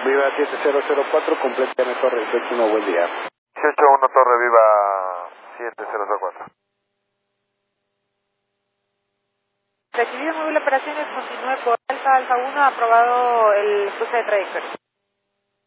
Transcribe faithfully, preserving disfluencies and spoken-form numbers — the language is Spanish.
Viva siete cero cero cuatro, completa Torre dieciocho uno, buen día. dieciocho uno Torre, Viva siete cero cero cuatro. Recibido móvil operaciones, continúe por Alfa Alfa uno, aprobado el cruce de trayectoria.